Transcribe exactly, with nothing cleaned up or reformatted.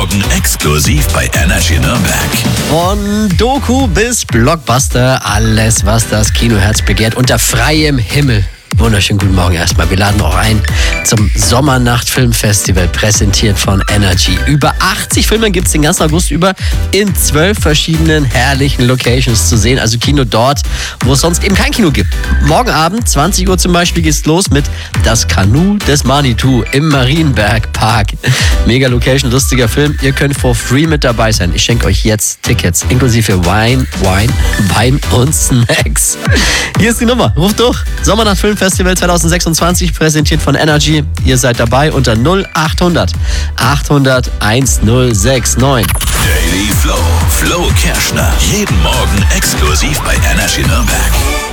Morgen exklusiv bei Energy Nürnberg. Von Doku bis Blockbuster, alles, was das Kinoherz begehrt, unter freiem Himmel. Wunderschönen guten Morgen erstmal. Wir laden auch ein zum Sommernacht-Filmfestival, präsentiert von Energy. Über achtzig Filme gibt es den ganzen August über in zwölf verschiedenen herrlichen Locations zu sehen. Also Kino dort, wo es sonst eben kein Kino gibt. Morgen Abend, zwanzig Uhr zum Beispiel, geht's los mit Das Kanu des Manitou im Marienberg Park. Mega Location, lustiger Film. Ihr könnt for free mit dabei sein. Ich schenke euch jetzt Tickets, inklusive Wein, Wein, Wein und Snacks. Hier ist die Nummer. Ruft durch. Sommernacht Filmfestival zwanzig sechsundzwanzig, präsentiert von Energy. Ihr seid dabei unter null acht hundert achthundert eintausendneun. Daily Flow. Flo Kerschner. Jeden Morgen exklusiv bei Energy Nürnberg.